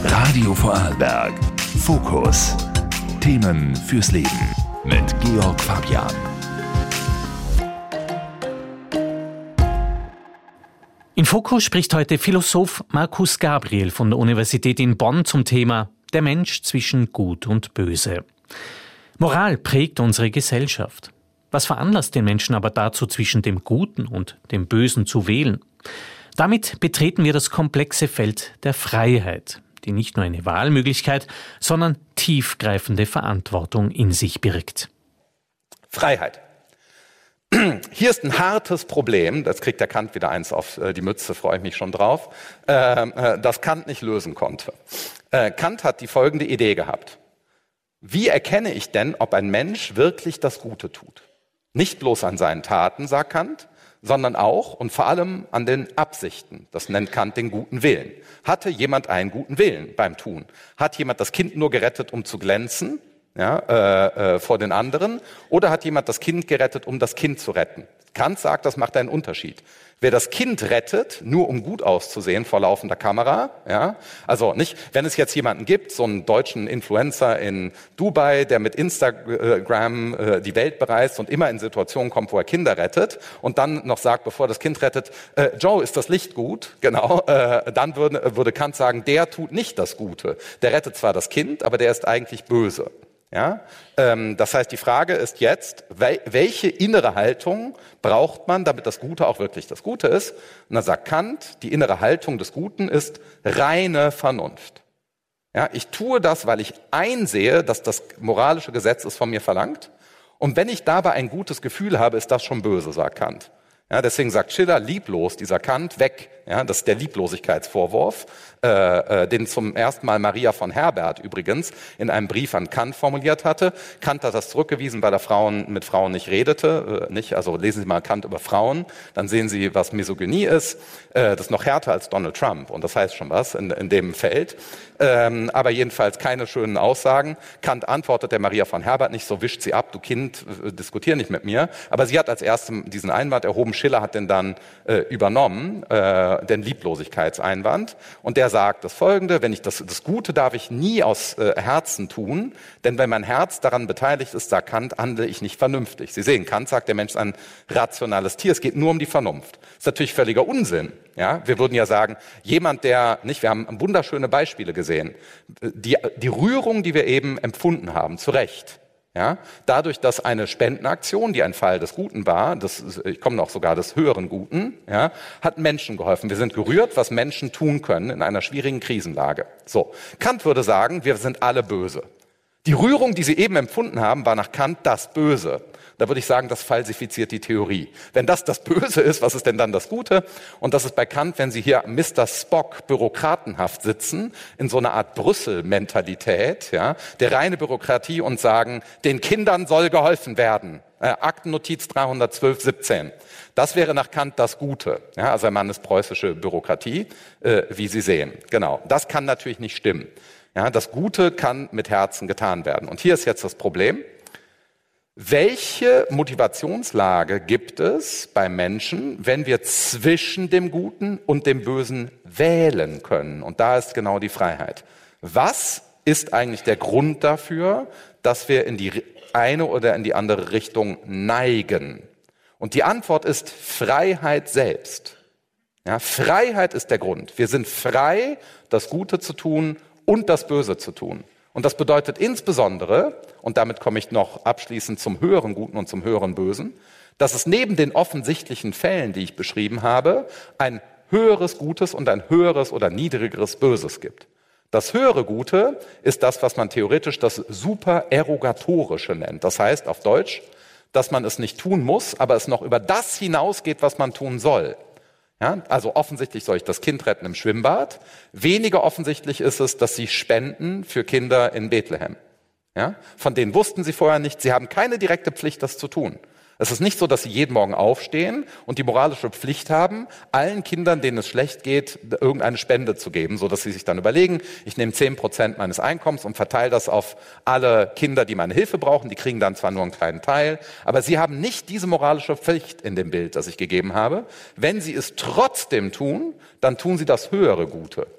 Radio Vorarlberg. Fokus. Themen fürs Leben. Mit Georg Fabian. In Fokus spricht heute Philosoph Markus Gabriel von der Universität in Bonn zum Thema Der Mensch zwischen Gut und Böse. Moral prägt unsere Gesellschaft. Was veranlasst den Menschen aber dazu, zwischen dem Guten und dem Bösen zu wählen? Damit betreten wir das komplexe Feld der Freiheit, die nicht nur eine Wahlmöglichkeit, sondern tiefgreifende Verantwortung in sich birgt. Freiheit. Hier ist ein hartes Problem, das kriegt der Kant wieder eins auf die Mütze, freue ich mich schon drauf, das Kant nicht lösen konnte. Kant hat die folgende Idee gehabt. Wie erkenne ich denn, ob ein Mensch wirklich das Gute tut? Nicht bloß an seinen Taten, sagt Kant, sondern auch und vor allem an den Absichten. Das nennt Kant den guten Willen. Hatte jemand einen guten Willen beim Tun? Hat jemand das Kind nur gerettet, um zu glänzen, vor den anderen? Oder hat jemand das Kind gerettet, um das Kind zu retten? Kant sagt, das macht einen Unterschied. Wer das Kind rettet, nur um gut auszusehen vor laufender Kamera, also nicht, wenn es jetzt jemanden gibt, so einen deutschen Influencer in Dubai, der mit Instagram die Welt bereist und immer in Situationen kommt, wo er Kinder rettet und dann noch sagt, bevor das Kind rettet, Joe, ist das Licht gut? Genau, dann würde Kant sagen, der tut nicht das Gute. Der rettet zwar das Kind, aber der ist eigentlich böse. Ja? Das heißt, die Frage ist jetzt, welche innere Haltung braucht man, damit das Gute auch wirklich das Gute ist? Und dann sagt Kant, die innere Haltung des Guten ist reine Vernunft. Ja, ich tue das, weil ich einsehe, dass das moralische Gesetz es von mir verlangt. Und wenn ich dabei ein gutes Gefühl habe, ist das schon böse, sagt Kant. Ja, deswegen sagt Schiller, lieblos, dieser Kant, weg. Ja, das ist der Lieblosigkeitsvorwurf, den zum ersten Mal Maria von Herbert übrigens in einem Brief an Kant formuliert hatte. Kant hat das zurückgewiesen, weil er mit Frauen nicht redete. Also lesen Sie mal Kant über Frauen, dann sehen Sie, was Misogynie ist. Das ist noch härter als Donald Trump und das heißt schon was in dem Feld. Aber jedenfalls keine schönen Aussagen. Kant antwortet der Maria von Herbert nicht, so wischt sie ab, du Kind, diskutier nicht mit mir. Aber sie hat als erste diesen Einwand erhoben, Schiller hat den dann übernommen, den Lieblosigkeitseinwand. Und der sagt das Folgende, wenn ich das Gute darf ich nie aus Herzen tun, denn wenn mein Herz daran beteiligt ist, sagt Kant, handle ich nicht vernünftig. Sie sehen, Kant sagt, der Mensch ist ein rationales Tier, es geht nur um die Vernunft. Das ist natürlich völliger Unsinn. Ja, wir würden ja sagen, jemand, wir haben wunderschöne Beispiele gesehen, die Rührung, die wir eben empfunden haben, zu Recht. Ja, dadurch, dass eine Spendenaktion, die ein Fall des Guten war, ich komme noch sogar des höheren Guten, hat Menschen geholfen. Wir sind gerührt, was Menschen tun können in einer schwierigen Krisenlage. So, Kant würde sagen, wir sind alle böse. Die Rührung, die Sie eben empfunden haben, war nach Kant das Böse. Da würde ich sagen, das falsifiziert die Theorie. Wenn das Böse ist, was ist denn dann das Gute? Und das ist bei Kant, wenn Sie hier Mr. Spock bürokratenhaft sitzen, in so einer Art Brüssel-Mentalität, der reine Bürokratie und sagen, den Kindern soll geholfen werden. Aktennotiz 312/17. Das wäre nach Kant das Gute. Ja, also ein Mann ist preußische Bürokratie, wie Sie sehen. Genau. Das kann natürlich nicht stimmen. Ja, das Gute kann mit Herzen getan werden. Und hier ist jetzt das Problem. Welche Motivationslage gibt es beim Menschen, wenn wir zwischen dem Guten und dem Bösen wählen können? Und da ist genau die Freiheit. Was ist eigentlich der Grund dafür, dass wir in die eine oder in die andere Richtung neigen? Und die Antwort ist Freiheit selbst. Ja, Freiheit ist der Grund. Wir sind frei, das Gute zu tun und das Böse zu tun. Und das bedeutet insbesondere, und damit komme ich noch abschließend zum höheren Guten und zum höheren Bösen, dass es neben den offensichtlichen Fällen, die ich beschrieben habe, ein höheres Gutes und ein höheres oder niedrigeres Böses gibt. Das höhere Gute ist das, was man theoretisch das Supererogatorische nennt. Das heißt auf Deutsch, dass man es nicht tun muss, aber es noch über das hinausgeht, was man tun soll. Ja, also offensichtlich soll ich das Kind retten im Schwimmbad. Weniger offensichtlich ist es, dass Sie spenden für Kinder in Bethlehem. Ja, von denen wussten Sie vorher nicht. Sie haben keine direkte Pflicht, das zu tun. Es ist nicht so, dass Sie jeden Morgen aufstehen und die moralische Pflicht haben, allen Kindern, denen es schlecht geht, irgendeine Spende zu geben, so dass sie sich dann überlegen, ich nehme 10% meines Einkommens und verteile das auf alle Kinder, die meine Hilfe brauchen. Die kriegen dann zwar nur einen kleinen Teil, aber Sie haben nicht diese moralische Pflicht in dem Bild, das ich gegeben habe. Wenn Sie es trotzdem tun, dann tun Sie das höhere Gute.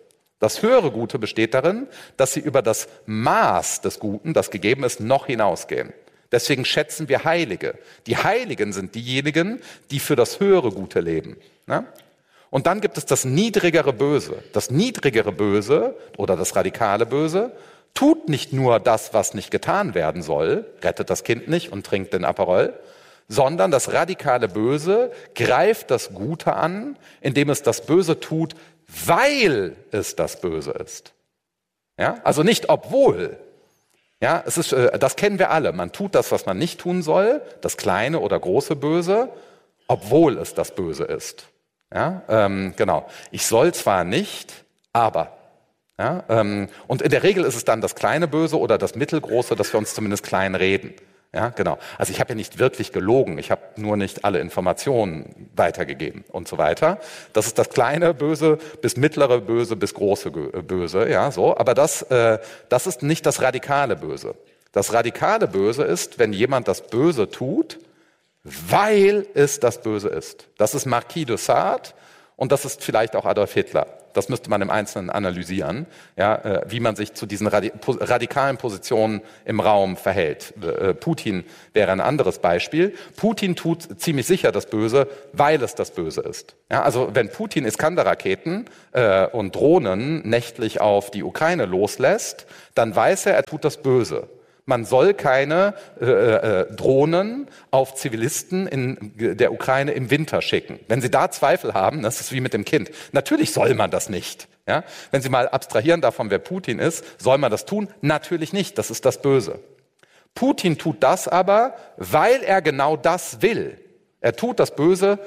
Das höhere Gute besteht darin, dass sie über das Maß des Guten, das gegeben ist, noch hinausgehen. Deswegen schätzen wir Heilige. Die Heiligen sind diejenigen, die für das höhere Gute leben. Ne? Und dann gibt es das niedrigere Böse. Das niedrigere Böse oder das radikale Böse tut nicht nur das, was nicht getan werden soll, rettet das Kind nicht und trinkt den Aperol, sondern das radikale Böse greift das Gute an, indem es das Böse tut, weil es das Böse ist. Ja? Also nicht obwohl. Ja, das kennen wir alle. Man tut das, was man nicht tun soll, das kleine oder große Böse, obwohl es das Böse ist. Ja, genau. Ich soll zwar nicht, aber. Ja, und in der Regel ist es dann das kleine Böse oder das mittelgroße, dass wir uns zumindest klein reden. Ja, genau. Also ich habe ja nicht wirklich gelogen, ich habe nur nicht alle Informationen weitergegeben und so weiter. Das ist das kleine Böse bis mittlere Böse bis große Böse, ja, so. Aber das ist nicht das radikale Böse. Das radikale Böse ist, wenn jemand das Böse tut, weil es das Böse ist. Das ist Marquis de Sade und das ist vielleicht auch Adolf Hitler. Das müsste man im Einzelnen analysieren, ja, wie man sich zu diesen radikalen Positionen im Raum verhält. Putin wäre ein anderes Beispiel. Putin tut ziemlich sicher das Böse, weil es das Böse ist. Ja, also wenn Putin Iskander-Raketen und Drohnen nächtlich auf die Ukraine loslässt, dann weiß er tut das Böse. Man soll keine Drohnen auf Zivilisten in der Ukraine im Winter schicken. Wenn Sie da Zweifel haben, das ist wie mit dem Kind. Natürlich soll man das nicht. Ja? Wenn Sie mal abstrahieren davon, wer Putin ist, soll man das tun? Natürlich nicht. Das ist das Böse. Putin tut das aber, weil er genau das will. Er tut das Böse,